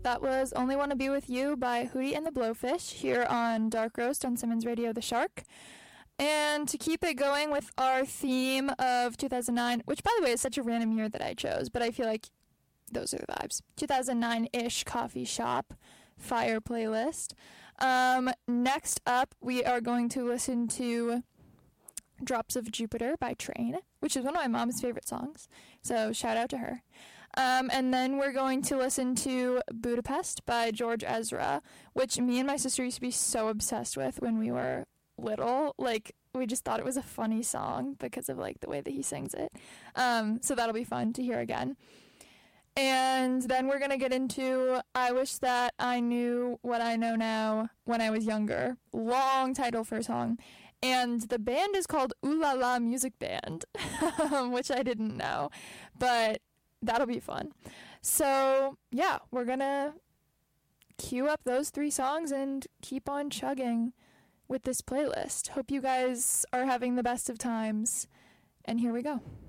That was Only Want to Be With You by Hootie and the Blowfish here on Dark Roast on Simmons Radio The Shark. And to keep it going with our theme of 2009, which by the way is such a random year that I chose, but I feel like those are the vibes. 2009-ish coffee shop fire playlist. Next up, we are going to listen to Drops of Jupiter by Train, which is one of my mom's favorite songs. So shout out to her. And then we're going to listen to Budapest by George Ezra, which me and my sister used to be so obsessed with when we were little. Like, we just thought it was a funny song because of, like, the way that he sings it. So that'll be fun to hear again. And then we're going to get into I Wish That I Knew What I Know Now When I Was Younger. Long title for a song. And the band is called Ooh La La Music Band, which I didn't know. But that'll be fun. So, yeah, we're going to queue up those 3 songs and keep on chugging with this playlist. Hope you guys are having the best of times. And here we go.